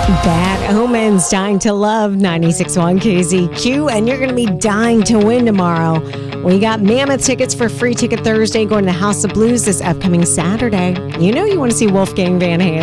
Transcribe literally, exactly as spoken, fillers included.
Bad Omens, Dying to Love, ninety-six point one K Z Q, and you're going to be dying to win tomorrow. We got Mammoth tickets for Free Ticket Thursday, going to the House of Blues this upcoming Saturday. You know you want to see Wolfgang Van Halen.